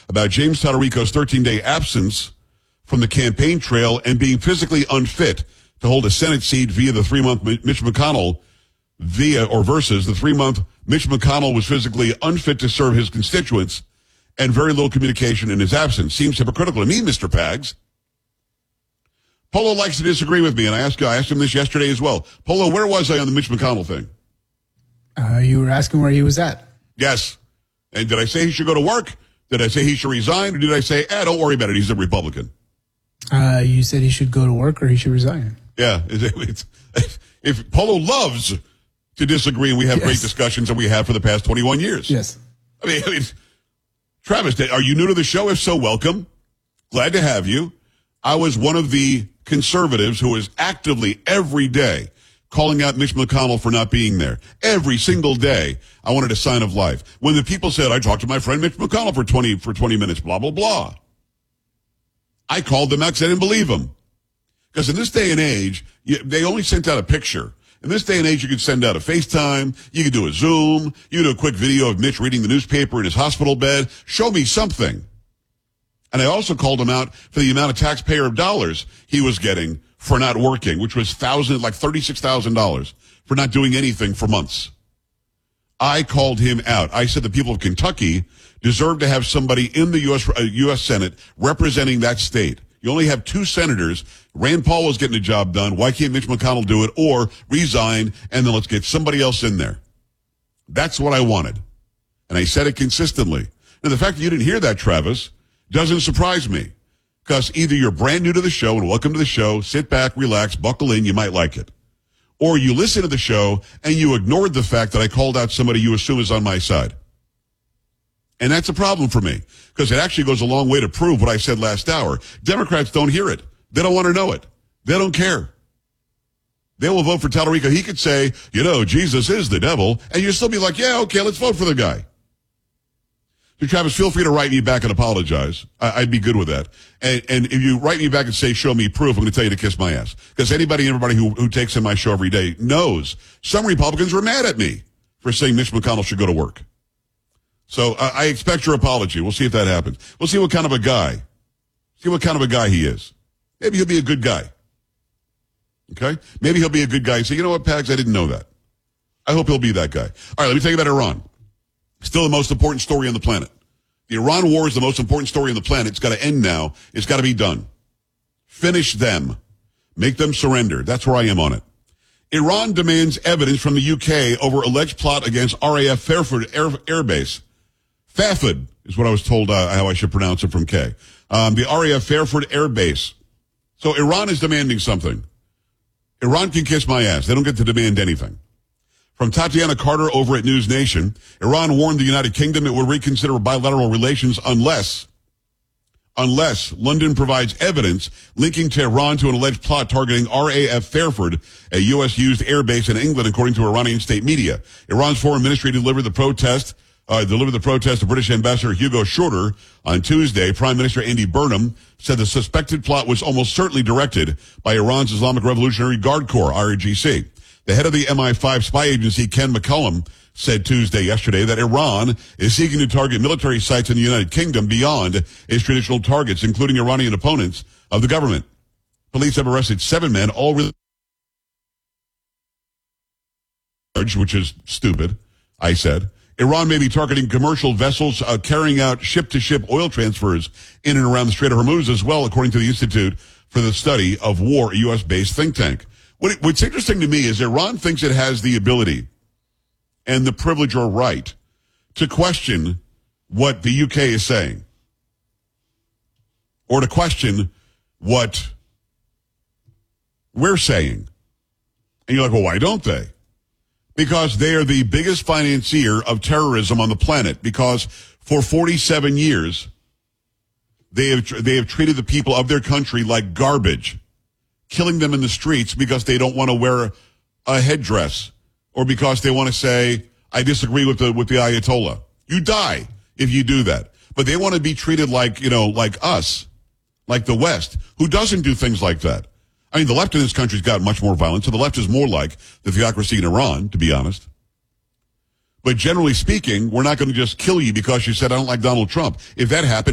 about James Tallarico's 13-day absence from the campaign trail and being physically unfit to hold a Senate seat via the 3-month Mitch McConnell versus the 3-month Mitch McConnell was physically unfit to serve his constituents and very little communication in his absence. Seems hypocritical to me, Mr. Pags. Polo likes to disagree with me, and I asked him this yesterday as well. Polo, where was I on the Mitch McConnell thing? You were asking where he was at. Yes. And did I say he should go to work? Did I say he should resign? Or did I say, don't worry about it, he's a Republican? You said he should go to work or he should resign. Yeah. If Polo loves to disagree, and we have great discussions, and we have for the past 21 years. Yes. I mean, Travis, are you new to the show? If so, welcome. Glad to have you. I was one of the conservatives who was actively every day calling out Mitch McConnell for not being there. Every single day, I wanted a sign of life. When the people said, I talked to my friend Mitch McConnell for 20 minutes, blah, blah, blah. I called them out because I didn't believe them. Because in this day and age, they only sent out a picture. In this day and age, you could send out a FaceTime, you could do a Zoom, you could do a quick video of Mitch reading the newspaper in his hospital bed. Show me something. And I also called him out for the amount of taxpayer dollars he was getting for not working, which was $36,000 for not doing anything for months. I called him out. I said the people of Kentucky deserve to have somebody in the U.S. Senate representing that state. You only have 2 senators. Rand Paul was getting the job done. Why can't Mitch McConnell do it or resign, and then let's get somebody else in there? That's what I wanted. And I said it consistently. Now, the fact that you didn't hear that, Travis, doesn't surprise me. Because either you're brand new to the show and welcome to the show, sit back, relax, buckle in, you might like it. Or you listen to the show and you ignored the fact that I called out somebody you assume is on my side. And that's a problem for me, because it actually goes a long way to prove what I said last hour. Democrats don't hear it. They don't want to know it. They don't care. They will vote for Tallarico. He could say, Jesus is the devil, and you'll still be like, yeah, okay, let's vote for the guy. So, Travis, feel free to write me back and apologize. I'd be good with that. And if you write me back and say, show me proof, I'm going to tell you to kiss my ass. Because anybody and everybody who takes in my show every day knows some Republicans were mad at me for saying Mitch McConnell should go to work. So I expect your apology. We'll see if that happens. We'll see what kind of a guy he is. Maybe he'll be a good guy. Okay? Maybe he'll be a good guy and say, you know what, Pags, I didn't know that. I hope he'll be that guy. All right, let me tell you about Iran. Still the most important story on the planet. The Iran war is the most important story on the planet. It's got to end now. It's got to be done. Finish them. Make them surrender. That's where I am on it. Iran demands evidence from the UK over alleged plot against RAF Fairford Air Base. Fairford is what I was told how I should pronounce it from K. The RAF Fairford Air Base. So Iran is demanding something. Iran can kiss my ass. They don't get to demand anything. From Tatiana Carter over at News Nation, Iran warned the United Kingdom it would reconsider bilateral relations unless London provides evidence linking Tehran to an alleged plot targeting RAF Fairford, a U.S.-used air base in England, according to Iranian state media. Iran's foreign ministry delivered the protest to British Ambassador Hugo Shorter on Tuesday. Prime Minister Andy Burnham said the suspected plot was almost certainly directed by Iran's Islamic Revolutionary Guard Corps, IRGC. The head of the MI5 spy agency, Ken McCullum, said yesterday, that Iran is seeking to target military sites in the United Kingdom beyond its traditional targets, including Iranian opponents of the government. Police have arrested 7 men, all which is stupid, I said. Iran may be targeting commercial vessels carrying out ship-to-ship oil transfers in and around the Strait of Hormuz as well, according to the Institute for the Study of War, a U.S.-based think tank. What's interesting to me is Iran thinks it has the ability and the privilege or right to question what the UK is saying, or to question what we're saying. And you're like, well, why don't they? Because they are the biggest financier of terrorism on the planet, because for 47 years, they have treated the people of their country like garbage, killing them in the streets because they don't want to wear a headdress, or because they want to say, I disagree with the Ayatollah. You die if you do that. But they want to be treated like us, like the West, who doesn't do things like that. I mean, the left in this country's gotten much more violent, so the left is more like the theocracy in Iran, to be honest. But generally speaking, we're not going to just kill you because you said, I don't like Donald Trump. If that happened,